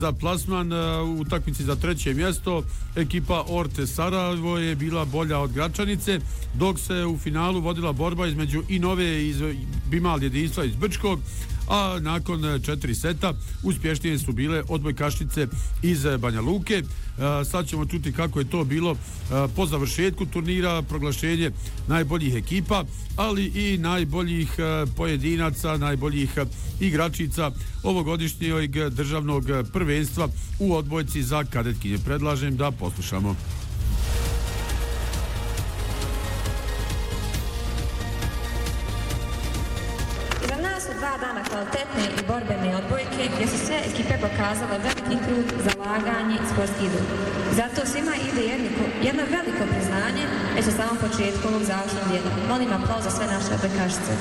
Za plasman u utakmici za treće mjesto ekipa Orte Sarajevo je bila bolja od Gračanice, dok se u finalu vodila borba između Inove iz Bimal jedinstva iz Brčkog, a nakon 4 seta uspješnije su bile odbojkašice iz Banja Luke. Sad ćemo čuti kako je to bilo po završetku turnira, proglašenje najboljih ekipa, ali i najboljih pojedinaca, najboljih igračica ovogodišnjeg državnog prvenstva u odbojci za kadetkinje. Predlažem da poslušamo. Kvalitetne i borbene odbojke gdje su sve ekipe pokazale veliki trud, zalaganje i sportski duh. Zato svima ide jedno veliko priznanje već u samom početku ovog završnog dijela. Molim aplauz za sve naše odbojkašice.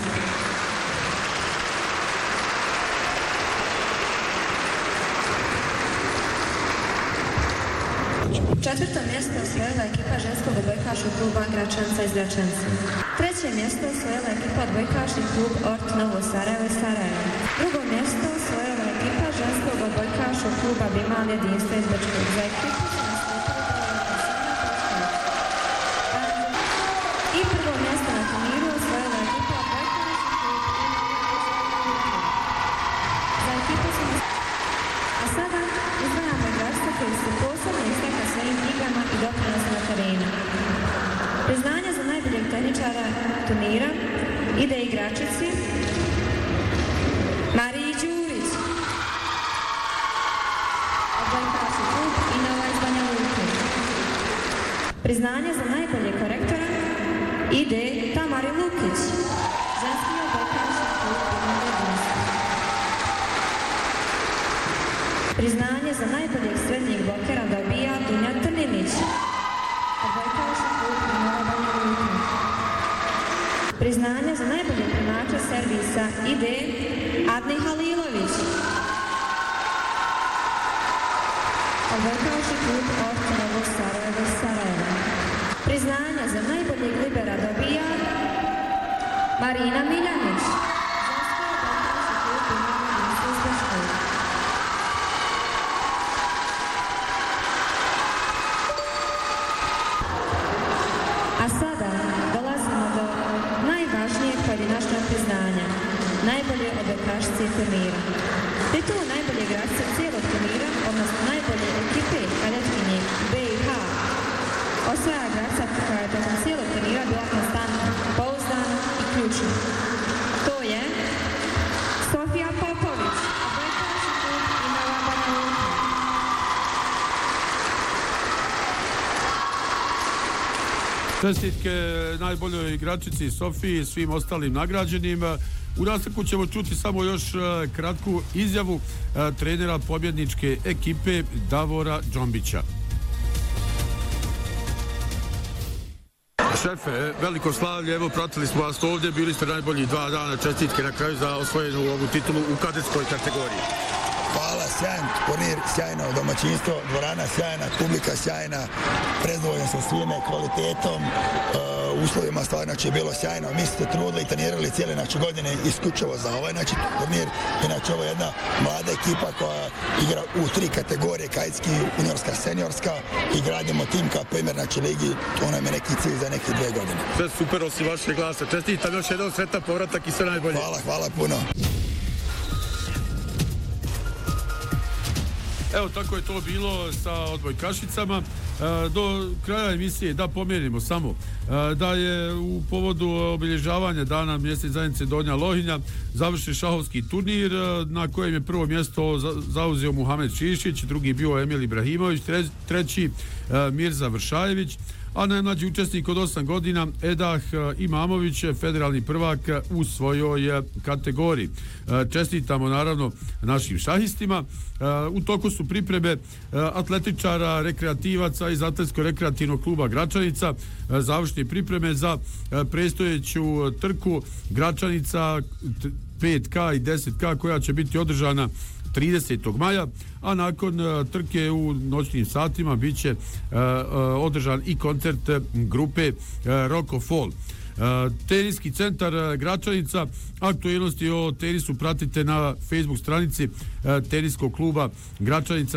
Četvrto mjesto osvojila ekipa ženskog odbojkaškog kluba Gračanca iz Gračanca. Treće mjesto osvojila ekipa odbojkaški klub Ort Novo Sarajevo iz Sarajeva. Drugo mjesto osvojila ekipa ženskog odbojkaškog kluba Bimal jedinstva iz Brčkog. Za ekipu se i prvo mjesto na turniru osvojila ekipa odbojkaškog kluba. Za ekipu se a sada izdvajamo igračice koji su posebno istakli svojim igrama i doprinosima na terenu. Priznanje za najboljeg tehničara turnira ide igračici Mariji Đurić, odbojkaši klub Inova iz Banja Luke. Priznanje za najboljeg korektora ide Tamari Lukić, ženski odbojkaši klub Inova jedinstva. Priznanje za najboljeg srednjeg blokera dobija Dunja Trninić, odbojkaši klub Inova Banja Luka. Priznanje za najboljeg primača servisa ide Adni Halilović, odbojkaši klub Ort Novog Sarajeva iz Sarajeva. Priznanje za najboljeg libera dobija Marina Miljanić, ženski odbojkaši klub Inova jedinstva iz Brčkog. A sada dolazimo do najvažnijeg pojedinačnog priznanja, najbolje odbojkašice turnira. Titulu najbolje igračice cijelog turnira, odnosno najbolje ekipe kadetkinje BiH, osvaja igračica koja je tokom cijelog turnira bila konstantna, pouzdana i ključna. To je Sofija Popović, odbojkaši klub Inova Banja Luka. Čestitke najboljoj igračici Sofiji i svim ostalim nagrađenima. U nastavku ćemo čuti samo još kratku izjavu trenera pobjedničke ekipe Davora Džombića. Šefe, veliko slavlje, evo pratili smo vas ovdje, bili ste najbolji 2 dana, čestitke na kraju za osvojenu ovu titulu u kadetskoj kategoriji. Hvala, sjajan turnir, sjajno domaćinstvo, dvorana sjajna, publika sjajna, prezadovoljan sa svime, kvalitetom, uslovima stvarno je bilo sjajno. Mi ste trudili i trenirali cijele godine isključivo za ovaj turnir. Inače, ovo je jedna mlada ekipa koja igra u 3 kategorije, kadetski, juniorska, seniorska i gradimo tim kao primjer ligi. To nam je neki cilj za neke 2 godine. Sve super osim vaše glasa. Čestitam još jednom, sretan povratak i sve najbolje. Hvala puno. Evo, tako je to bilo sa odbojkašicama. Do kraja emisije da pomenimo samo da je u povodu obilježavanja dana mjesne zajednice Donja Lohinja završen šahovski turnir na kojem je prvo mjesto zauzeo Muhamed Šišić, drugi bio Emil Ibrahimović, treći Mirza Vršajević, a najmlađi učesnik od 8 godina Edah Imamović, federalni prvak u svojoj kategoriji. Čestitamo naravno našim šahistima. U toku su pripreme atletičara, rekreativaca iz atletsko-rekreativnog kluba Gračanica, završne pripreme za predstojeću trku Gračanica 5K i 10K koja će biti održana 30. maja, a nakon trke u noćnim satima bit će održan i koncert grupe Rocco Fall. Teniski centar Gračanica, aktualnosti o tenisu pratite na Facebook stranici teniskog kluba Gračanica.